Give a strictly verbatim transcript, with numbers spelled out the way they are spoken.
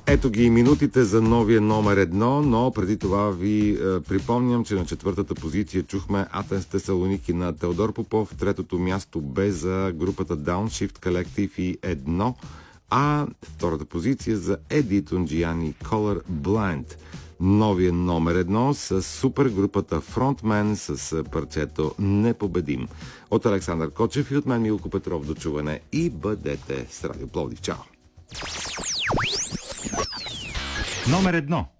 Ето ги и минутите за новия номер едно, но преди това ви е, припомням, че на четвъртата позиция чухме Атенс Тесалоники на Теодор Попов, третото място бе за групата Downshift Collective и едно, а втората позиция за Еди Тунджияни Color Blind. Новия номер едно с супергрупата Frontman с парчето Непобедим. От Александър Кочев и от мен Милко Петров до чуване и бъдете с Радио Пловдив. Чао! Номер едно.